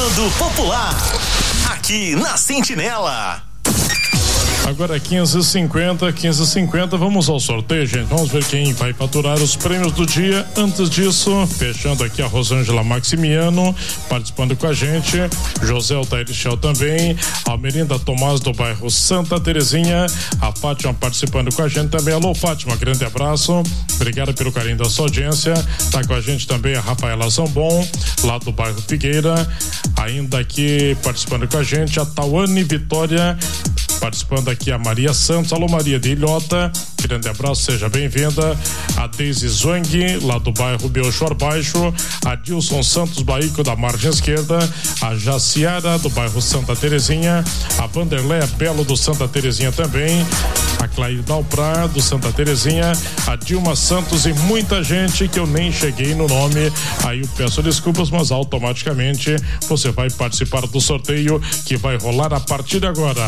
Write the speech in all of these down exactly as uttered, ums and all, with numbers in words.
Sábado Popular, aqui na Sentinela. Agora é quinze e cinquenta, quinze e cinquenta, vamos ao sorteio, gente. Vamos ver quem vai faturar os prêmios do dia. Antes disso, fechando aqui a Rosângela Maximiano, participando com a gente. José Altair Shell também. Almerinda Tomás do bairro Santa Terezinha. A Fátima participando com a gente também. Alô, Fátima, grande abraço. Obrigado pelo carinho da sua audiência. Tá com a gente também a Rafaela Zambon, lá do bairro Figueira. Ainda aqui participando com a gente a Tawane Vitória. Participando aqui a Maria Santos. Alô, Maria de Ilhota, grande abraço, seja bem-vinda. A Deise Zwang, lá do bairro Belchor Baixo. A Dilson Santos Baico, da margem esquerda. A Jaciara, do bairro Santa Terezinha. A Vanderleia Belo, do Santa Terezinha também. A Clair Dalprá, do Santa Terezinha. A Dilma Santos e muita gente que eu nem cheguei no nome. Aí eu peço desculpas, mas automaticamente você vai participar do sorteio que vai rolar a partir de agora.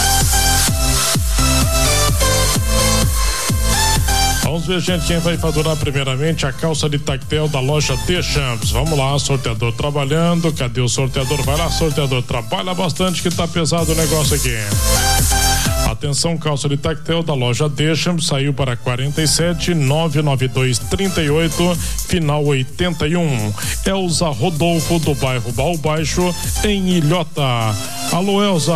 Vamos ver, gente, quem vai faturar primeiramente a calça de tactel da loja Deschamps. Vamos lá, sorteador trabalhando. Cadê o sorteador? Vai lá, sorteador, trabalha bastante que tá pesado o negócio aqui. Atenção, calça de tactel da loja Deschamps saiu para quarenta e sete, novecentos e noventa e dois, trinta e oito, final oitenta e um. Elza Rodolfo, do bairro Baú Baixo, em Ilhota. Alô, Elza.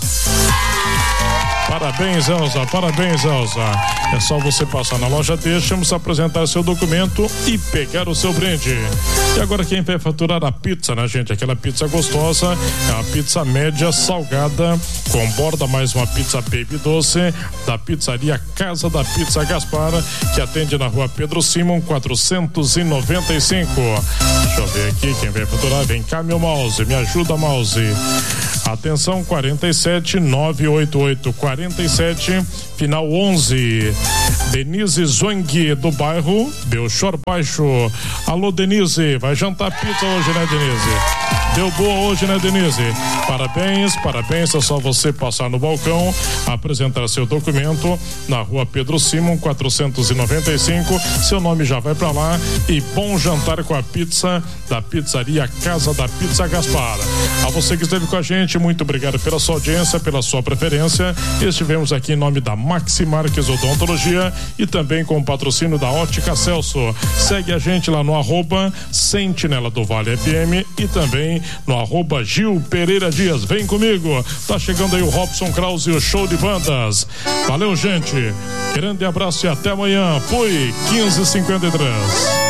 Parabéns, Elza, parabéns, Elza. É só você passar na loja Deschamps, apresentar seu documento e pegar o seu brinde. E agora quem vai faturar a pizza, né, gente? Aquela pizza gostosa, é uma pizza média salgada, com borda mais uma pizza baby doce, da pizzaria Casa da Pizza Gaspar, que atende na rua Pedro Simon, quatrocentos e noventa e cinco. Deixa eu ver aqui quem vai faturar. Vem cá, meu mouse, me ajuda, mouse. Atenção, quarenta e sete, novecentos e oitenta e oito, quarenta e sete, final onze. Denise Zwang, do bairro Belchor Baixo. Alô, Denise, vai jantar pizza hoje, né, Denise? Deu boa hoje, né, Denise? Parabéns, parabéns. É só você passar no balcão, apresentar seu documento na rua Pedro Simon, quatrocentos e noventa e cinco. Seu nome já vai pra lá. E bom jantar com a pizza da pizzaria Casa da Pizza Gaspar. A você que esteve com a gente, muito obrigado pela sua audiência, pela sua preferência. Estivemos aqui em nome da Maxi Marques Odontologia e também com o patrocínio da Ótica Celso. Segue a gente lá no arroba Sentinela do Vale F M e também no arroba Gil Pereira Dias. Vem comigo, tá chegando aí o Robson Krause e o show de bandas. Valeu, gente, grande abraço e até amanhã. Fui, quinze e cinquenta e três.